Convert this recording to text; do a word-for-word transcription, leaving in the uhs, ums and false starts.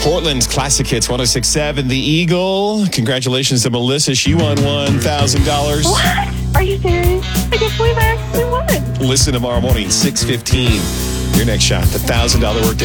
Portland's Classic Hits one oh six point seven, The Eagle. Congratulations to Melissa. She won one thousand dollars. What? Are you serious? I can't believe I actually won. Listen tomorrow morning, six fifteen. Your next shot, the one thousand dollars workday.